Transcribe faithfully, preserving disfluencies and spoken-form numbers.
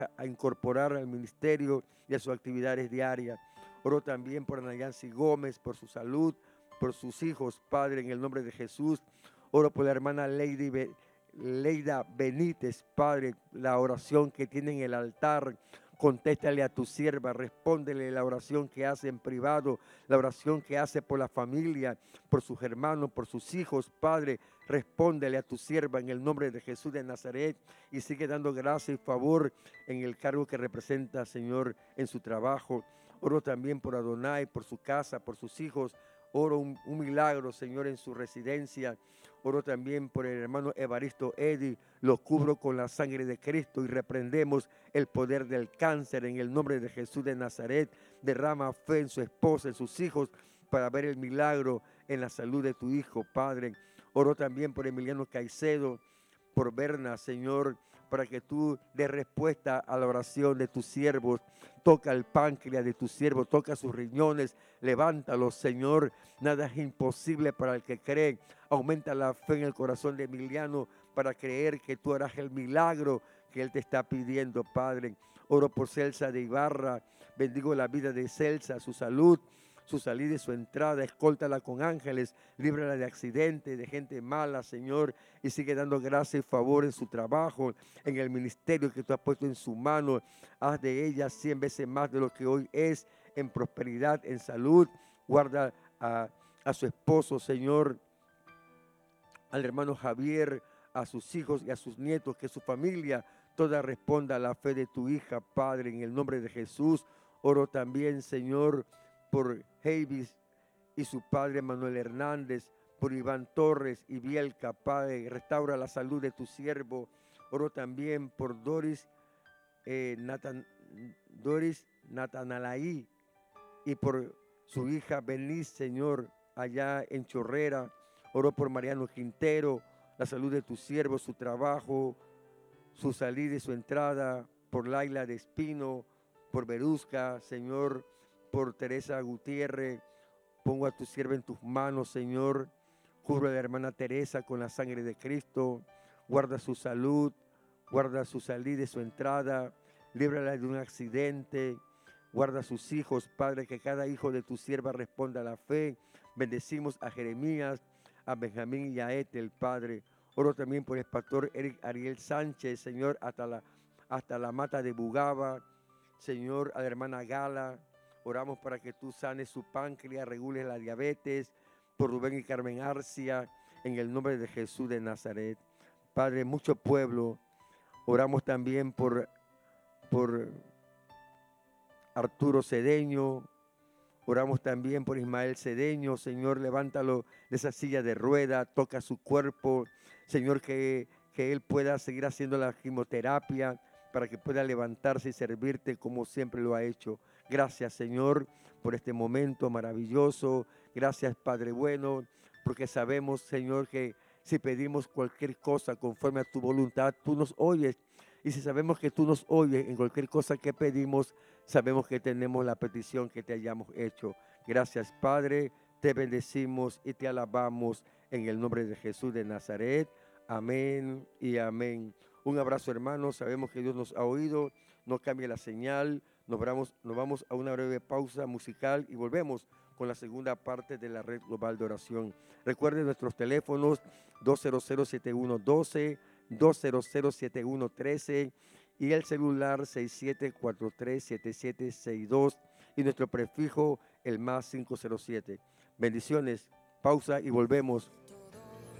a incorporar al ministerio y a sus actividades diarias. Oro también por Ana Yancy Gómez, por su salud, por sus hijos, Padre, en el nombre de Jesús. Oro por la hermana Lady Be Leida Benítez, Padre, la oración que tiene en el altar. Contéstale a tu sierva, respóndele la oración que hace en privado, la oración que hace por la familia, por sus hermanos, por sus hijos, Padre. Respóndele a tu sierva en el nombre de Jesús de Nazaret y sigue dando gracia y favor en el cargo que representa, Señor, en su trabajo. Oro también por Adonai, por su casa, por sus hijos. Oro un, un milagro, Señor, en su residencia. Oro también por el hermano Evaristo Eddy. Lo cubro con la sangre de Cristo y reprendemos el poder del cáncer en el nombre de Jesús de Nazaret. Derrama fe en su esposa, en sus hijos, para ver el milagro en la salud de tu hijo, Padre. Oro también por Emiliano Caicedo, por Berna, Señor, para que tú des respuesta a la oración de tus siervos. Toca el páncreas de tus siervos, toca sus riñones, levántalos, Señor. Nada es imposible para el que cree. Aumenta la fe en el corazón de Emiliano para creer que tú harás el milagro que él te está pidiendo, Padre. Oro por Celsa de Ibarra, bendigo la vida de Celsa, su salud, su salida y su entrada, escóltala con ángeles, líbrala de accidentes, de gente mala, Señor, y sigue dando gracia y favor en su trabajo, en el ministerio que tú has puesto en su mano. Haz de ella cien veces más de lo que hoy es, en prosperidad, en salud. Guarda a, a su esposo, Señor, al hermano Javier, a sus hijos y a sus nietos, que su familia toda responda a la fe de tu hija, Padre, en el nombre de Jesús. Oro también, Señor, por Heivis y su padre Manuel Hernández, por Iván Torres y Bielka, Padre, restaura la salud de tu siervo. Oro también por Doris, eh, Nathan, Doris Natanalaí y por su hija Benice, Señor, allá en Chorrera. Oro por Mariano Quintero, la salud de tu siervo, su trabajo, su salida y su entrada, por Laila de Espino, por Berusca, Señor, por Teresa Gutiérrez. Pongo a tu sierva en tus manos, Señor. Cubro a la hermana Teresa con la sangre de Cristo. Guarda su salud, guarda su salida y su entrada. Líbrala de un accidente. Guarda a sus hijos, Padre, que cada hijo de tu sierva responda a la fe. Bendecimos a Jeremías, a Benjamín y a Etel, Padre. Oro también por el pastor Eric Ariel Sánchez, Señor, hasta la, hasta la mata de Bugaba. Señor, a la hermana Gala. Oramos para que tú sanes su páncreas, regules la diabetes, por Rubén y Carmen Arcia, en el nombre de Jesús de Nazaret. Padre, mucho pueblo. Oramos también por, por Arturo Cedeño. Oramos también por Ismael Cedeño. Señor, levántalo de esa silla de rueda, toca su cuerpo. Señor, que, que él pueda seguir haciendo la quimioterapia para que pueda levantarse y servirte como siempre lo ha hecho. Gracias, Señor, por este momento maravilloso. Gracias, Padre bueno, porque sabemos, Señor, que si pedimos cualquier cosa conforme a tu voluntad, tú nos oyes. Y si sabemos que tú nos oyes en cualquier cosa que pedimos, sabemos que tenemos la petición que te hayamos hecho. Gracias, Padre, te bendecimos y te alabamos en el nombre de Jesús de Nazaret. Amén y amén. Un abrazo, hermanos. Sabemos que Dios nos ha oído. No cambie la señal. Nos vamos, nos vamos a una breve pausa musical y volvemos con la segunda parte de la Red Global de Oración. Recuerden nuestros teléfonos dos cero cero, siete uno uno dos, dos cero cero, siete uno uno tres y el celular seis siete cuatro tres, siete siete seis dos y nuestro prefijo el más cinco cero siete. Bendiciones, pausa y volvemos.